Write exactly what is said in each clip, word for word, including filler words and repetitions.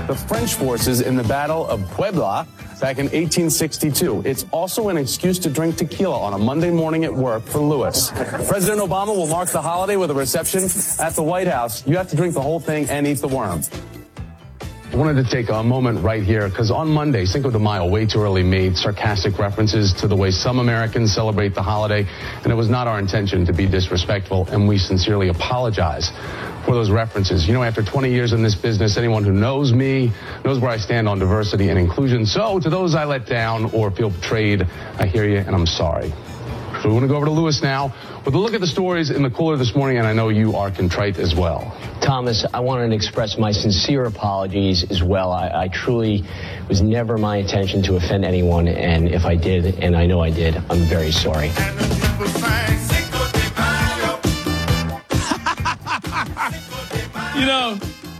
the French forces in the Battle of Puebla back in eighteen sixty-two. It's also an excuse to drink tequila on a Monday morning at work for Lewis. President Obama will mark the holiday with a reception at the White House. You have to drink the whole thing and eat the worm. I wanted to take a moment right here because on Monday, Cinco de Mayo, way too early, made sarcastic references to the way some Americans celebrate the holiday, and it was not our intention to be disrespectful, and we sincerely apologize for those references. You know, after twenty years in this business, anyone who knows me knows where I stand on diversity and inclusion. So to those I let down or feel betrayed, I hear you, and I'm sorry. So we want to go over to Lewis now with a look at the stories in the cooler this morning, and I know you are contrite as well. Thomas, I want to express my sincere apologies as well. I, I truly was never my intention to offend anyone, and if I did, and I know I did, I'm very sorry. You know,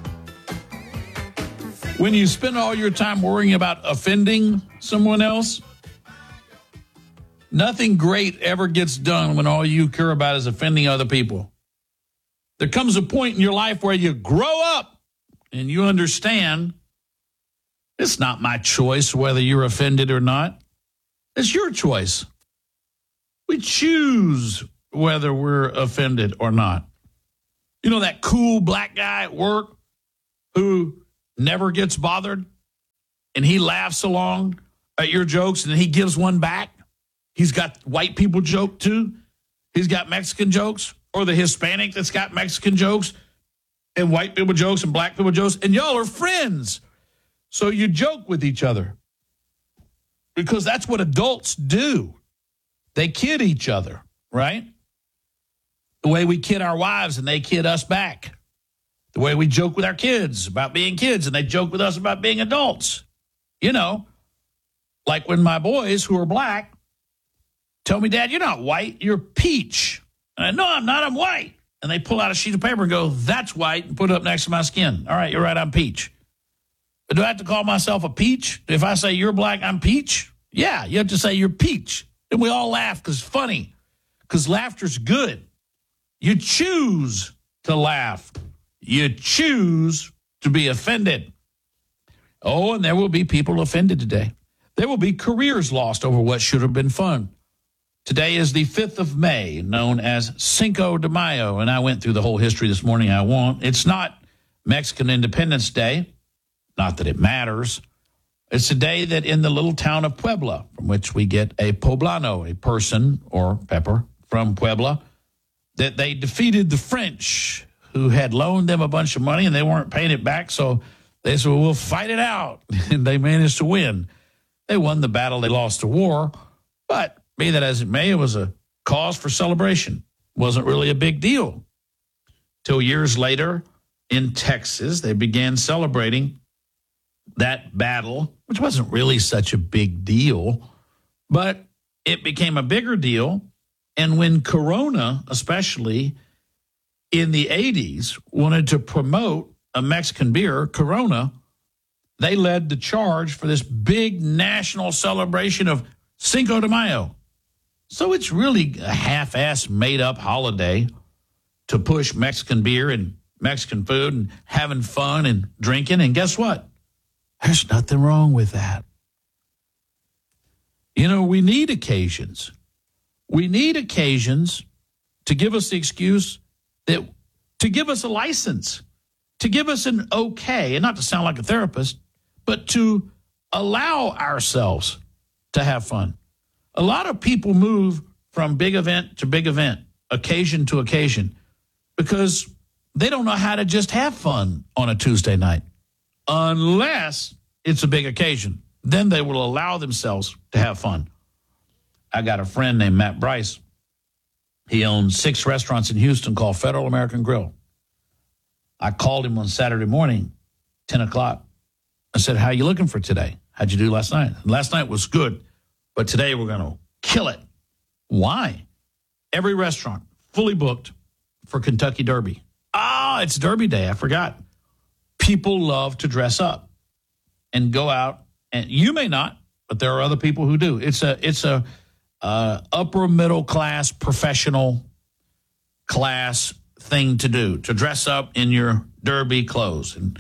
when you spend all your time worrying about offending someone else, nothing great ever gets done when all you care about is offending other people. There comes a point in your life where you grow up and you understand it's not my choice whether you're offended or not. It's your choice. We choose whether we're offended or not. You know that cool black guy at work who never gets bothered and he laughs along at your jokes and he gives one back? He's got white people joke too. He's got Mexican jokes, or the Hispanic that's got Mexican jokes and white people jokes and black people jokes, and y'all are friends. So you joke with each other because that's what adults do. They kid each other, right? The way we kid our wives and they kid us back. The way we joke with our kids about being kids and they joke with us about being adults. You know, like when my boys who are black tell me, Dad, you're not white, you're peach. And I, no, I'm not, I'm white. And they pull out a sheet of paper and go, that's white, and put it up next to my skin. All right, you're right, I'm peach. But do I have to call myself a peach? If I say you're black, I'm peach? Yeah, you have to say you're peach. And we all laugh because it's funny, because laughter's good. You choose to laugh. You choose to be offended. Oh, and there will be people offended today. There will be careers lost over what should have been fun. Today is the fifth of May, known as Cinco de Mayo, and I went through the whole history this morning. I won't. It's not Mexican Independence Day, not that it matters. It's a day that in the little town of Puebla, from which we get a poblano, a person or pepper from Puebla, that they defeated the French, who had loaned them a bunch of money, and they weren't paying it back, so they said, well, we'll fight it out, and they managed to win. They won the battle. They lost the war, but be that as it may, it was a cause for celebration. Wasn't really a big deal. Till years later, in Texas, they began celebrating that battle, which wasn't really such a big deal, but it became a bigger deal. And when Corona, especially in the eighties, wanted to promote a Mexican beer, Corona, they led the charge for this big national celebration of Cinco de Mayo. So it's really a half-ass made-up holiday to push Mexican beer and Mexican food and having fun and drinking. And guess what? There's nothing wrong with that. You know, we need occasions. We need occasions to give us the excuse that, to give us a license, to give us an okay, and not to sound like a therapist, but to allow ourselves to have fun. A lot of people move from big event to big event, occasion to occasion, because they don't know how to just have fun on a Tuesday night, unless it's a big occasion. Then they will allow themselves to have fun. I got a friend named Matt Bryce. He owns six restaurants in Houston called Federal American Grill. I called him on Saturday morning, ten o'clock. I said, how you looking for today? How'd you do last night? Last night was good, but today we're going to kill it. Why? Every restaurant fully booked for Kentucky Derby. Oh, it's Derby Day. I forgot. People love to dress up and go out, and you may not, but there are other people who do. It's a it's a uh, upper middle class professional class thing to do, to dress up in your Derby clothes and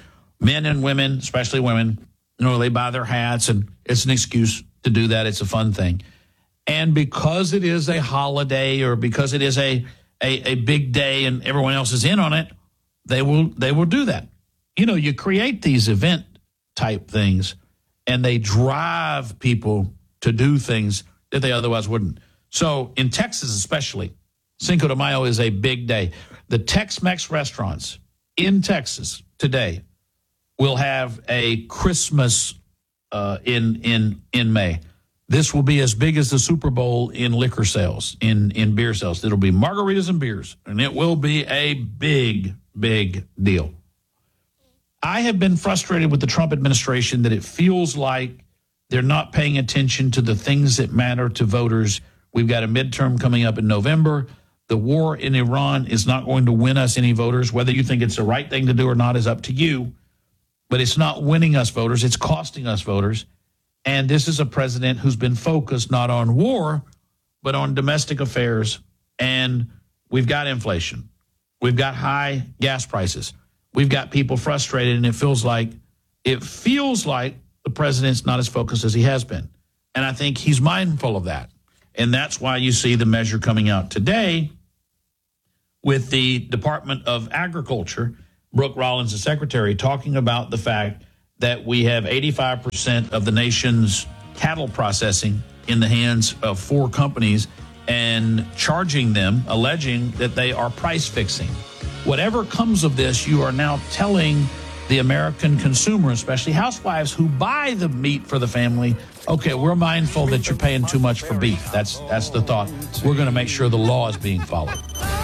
Men and women, especially women, you know, they buy their hats, and it's an excuse to do that. It's a fun thing. And because it is a holiday, or because it is a, a, a big day and everyone else is in on it, they will they will do that. You know, you create these event type things, and they drive people to do things that they otherwise wouldn't. So in Texas especially, Cinco de Mayo is a big day. The Tex-Mex restaurants in Texas today will have a Christmas uh, in in in May. This will be as big as the Super Bowl in liquor sales, in, in beer sales. It'll be margaritas and beers, and it will be a big, big deal. I have been frustrated with the Trump administration that it feels like they're not paying attention to the things that matter to voters. We've got a midterm coming up in November. The war in Iran is not going to win us any voters. Whether you think it's the right thing to do or not is up to you. But it's not winning us voters. It's costing us voters. And this is a president who's been focused not on war, but on domestic affairs. And we've got inflation. We've got high gas prices. We've got people frustrated, and it feels like it feels like the president's not as focused as he has been. And I think he's mindful of that. And that's why you see the measure coming out today with the Department of Agriculture, Brooke Rollins, the secretary, talking about the fact that we have eighty-five percent of the nation's cattle processing in the hands of four companies, and charging them, alleging that they are price fixing. Whatever comes of this, you are now telling the American consumer, especially housewives who buy the meat for the family, okay, we're mindful that you're paying too much for beef. That's that's the thought. We're going to make sure the law is being followed.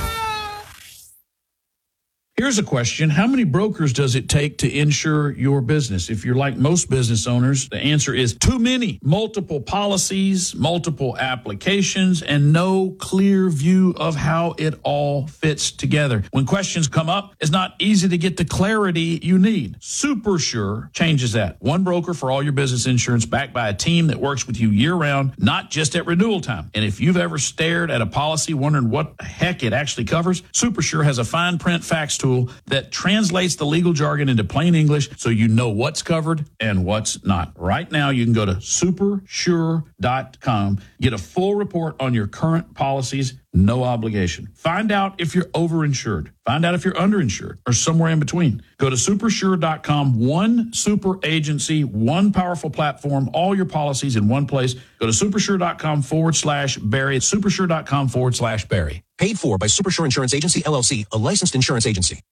Here's a question. How many brokers does it take to insure your business? If you're like most business owners, the answer is too many. Multiple policies, multiple applications, and no clear view of how it all fits together. When questions come up, it's not easy to get the clarity you need. SuperSure changes that. One broker for all your business insurance, backed by a team that works with you year-round, not just at renewal time. And if you've ever stared at a policy wondering what the heck it actually covers, SuperSure has a fine print facts tool that translates the legal jargon into plain English so you know what's covered and what's not. Right now, you can go to super sure dot com, get a full report on your current policies, no obligation. Find out if you're overinsured. Find out if you're underinsured or somewhere in between. Go to super sure dot com, one super agency, one powerful platform, all your policies in one place. Go to supersure dot com forward slash Barry. It's supersure dot com forward slash Barry. Paid for by SuperSure Insurance Agency, L L C, a licensed insurance agency.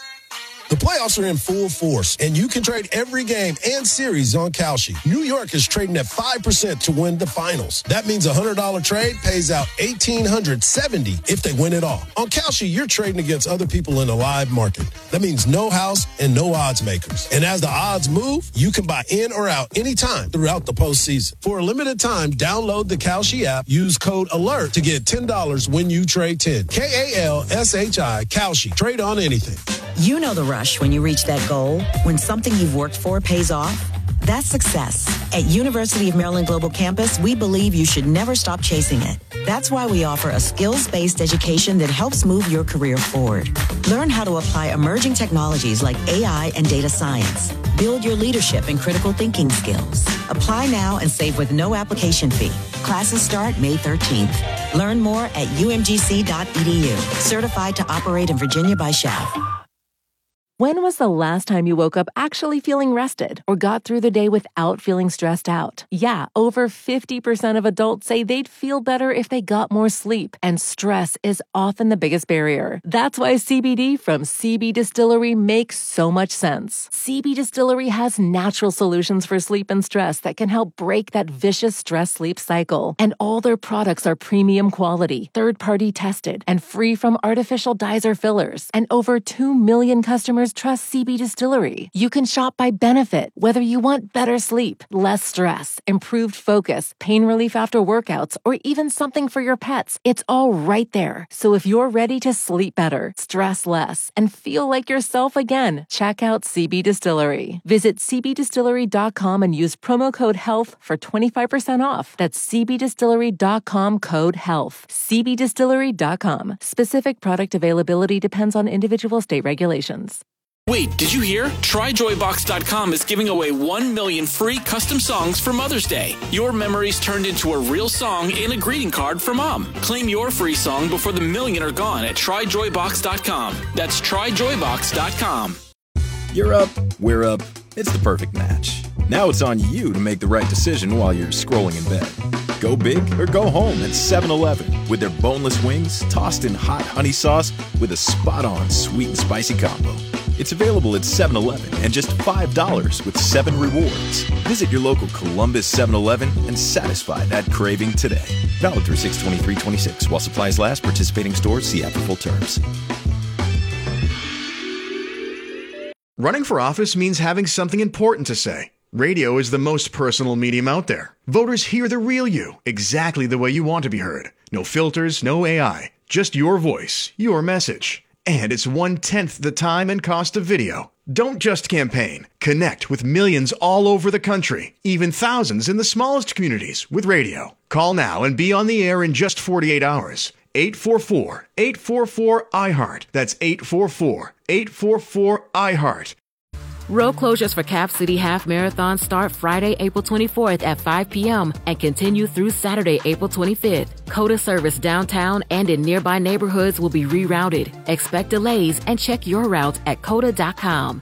The playoffs are in full force, and you can trade every game and series on Kalshi. New York is trading at five percent to win the finals. That means a one hundred dollars trade pays out one thousand eight hundred seventy dollars if they win it all. On Kalshi, you're trading against other people in a live market. That means no house and no odds makers. And as the odds move, you can buy in or out anytime throughout the postseason. For a limited time, download the Kalshi app, use code ALERT to get ten dollars when you trade ten. K A L S H I, Kalshi. Trade on anything. You know the rush when you reach that goal, when something you've worked for pays off. That's success. At University of Maryland Global Campus, we believe you should never stop chasing it. That's why we offer a skills-based education that helps move your career forward. Learn how to apply emerging technologies like A I and data science. Build your leadership and critical thinking skills. Apply now and save with no application fee. Classes start May thirteenth. Learn more at U M G C dot E D U. Certified to operate in Virginia by S H A V. When was the last time you woke up actually feeling rested or got through the day without feeling stressed out? Yeah, over fifty percent of adults say they'd feel better if they got more sleep, and stress is often the biggest barrier. That's why C B D from C B Distillery makes so much sense. C B Distillery has natural solutions for sleep and stress that can help break that vicious stress-sleep cycle. And all their products are premium quality, third-party tested, and free from artificial dyes or fillers. And over two million customers trust C B Distillery. You can shop by benefit, whether you want better sleep, less stress, improved focus, pain relief after workouts, or even something for your pets. It's all right there. So if you're ready to sleep better, stress less, and feel like yourself again, check out C B Distillery. Visit c b distillery dot com and use promo code HEALTH for twenty-five percent off. That's c b distillery dot com code HEALTH. c b distillery dot com. Specific product availability depends on individual state regulations. Wait, did you hear? Try joy box dot com is giving away one million free custom songs for Mother's Day. Your memories turned into a real song and a greeting card for Mom. Claim your free song before the million are gone at try joy box dot com. That's try joy box dot com. You're up, we're up. It's the perfect match. Now it's on you to make the right decision while you're scrolling in bed. Go big or go home at seven eleven with their boneless wings tossed in hot honey sauce with a spot-on sweet and spicy combo. It's available at seven eleven and just five dollars with seven rewards. Visit your local Columbus seven eleven and satisfy that craving today. Valid through six twenty-three twenty-six. While supplies last, participating stores see app for full terms. Running for office means having something important to say. Radio is the most personal medium out there. Voters hear the real you, exactly the way you want to be heard. No filters, no A I, just your voice, your message. And it's one-tenth the time and cost of video. Don't just campaign. Connect with millions all over the country, even thousands in the smallest communities with radio. Call now and be on the air in just forty-eight hours. eight four four, eight four four, I heart. That's eight four four, eight four four, I heart. Road closures for Cap City Half Marathon start Friday, April twenty-fourth at five p.m. and continue through Saturday, April twenty-fifth. COTA service downtown and in nearby neighborhoods will be rerouted. Expect delays and check your route at cota dot com.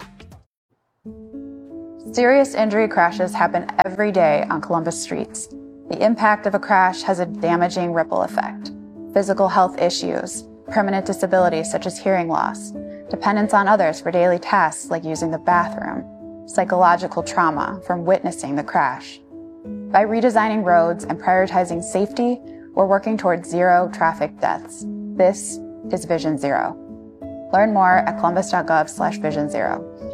Serious injury crashes happen every day on Columbus streets. The impact of a crash has a damaging ripple effect. Physical health issues, permanent disabilities such as hearing loss, dependence on others for daily tasks like using the bathroom, psychological trauma from witnessing the crash. By redesigning roads and prioritizing safety, we're working towards zero traffic deaths. This is Vision Zero. Learn more at columbus dot gov slash vision zero.